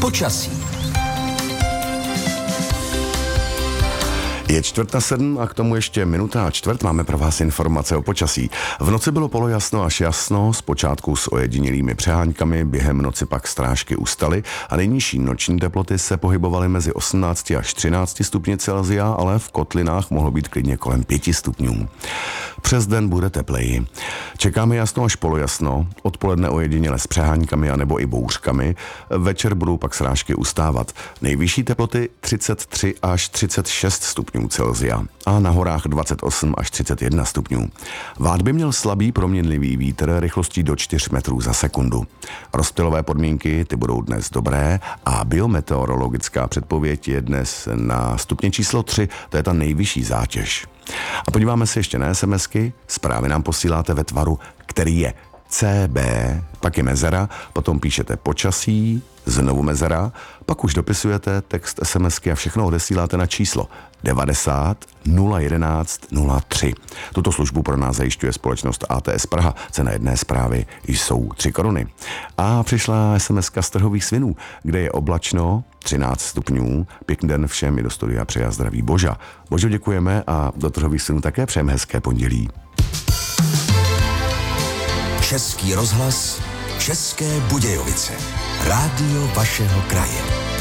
Počasí. Je 6:45 a k tomu ještě 1:15. Máme pro vás informace o počasí. V noci bylo polojasno až jasno, zpočátku s ojedinělými přeháňkami, během noci pak strážky ustaly a nejnižší noční teploty se pohybovaly mezi 18 až 13 stupni Celsia, ale v kotlinách mohlo být klidně kolem 5 stupňů. Přes den bude tepleji. Čekáme jasno až polojasno, odpoledne ojediněle s přeháňkami anebo i bouřkami, večer budou pak srážky ustávat. Nejvyšší teploty 33 až 36 stupňů Celsia a na horách 28 až 31 stupňů. Vád by měl slabý proměnlivý vítr rychlostí do 4 metrů za sekundu. Rozptylové podmínky ty budou dnes dobré a biometeorologická předpověď je dnes na stupně číslo 3, to je ta nejvyšší zátěž. A podíváme se ještě na SMSky, zprávy nám posíláte ve tvaru, který je CB, pak je mezera, potom píšete počasí, znovu mezera, pak už dopisujete text SMSky a všechno odesíláte na číslo 90 011 03. Tuto službu pro nás zajišťuje společnost ATS Praha. Cena jedné zprávy jsou 3 koruny. A přišla SMSka z Trhových Svinů, kde je oblačno, 13 stupňů. Pěkný den všem, i do studia přeje a zdraví Boža. Božo, děkujeme a do Trhových Svinů také přejeme hezké pondělí. Český rozhlas, České Budějovice. Rádio vašeho kraje.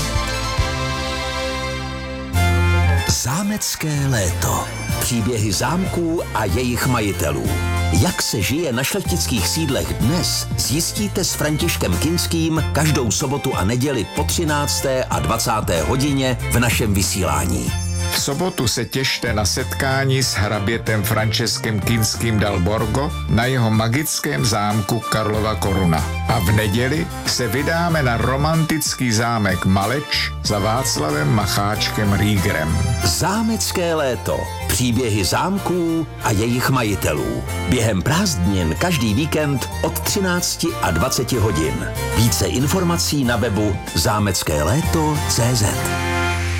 Zámecké léto. Příběhy zámků a jejich majitelů. Jak se žije na šlechtických sídlech dnes, zjistíte s Františkem Kinským každou sobotu a neděli po 13. a 20. hodině v našem vysílání. V sobotu se těšte na setkání s hrabětem Františkem Kinským dal Borgo na jeho magickém zámku Karlova Koruna. A v neděli se vydáme na romantický zámek Maleč za Václavem Macháčkem Riegerem. Zámecké léto. Příběhy zámků a jejich majitelů. Během prázdnin každý víkend od 13 a 20 hodin. Více informací na webu zámeckéléto.cz.